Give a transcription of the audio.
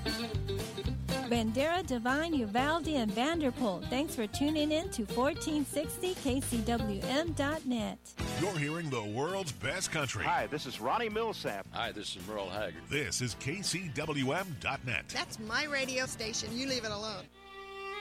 Bandera, Devine, Uvalde, and Vanderpool. Thanks for tuning in to 1460kcwm.net. You're hearing the world's best country. Hi, this is Ronnie Millsap. Hi, this is Merle Haggard. This is kcwm.net. That's my radio station. You leave it alone.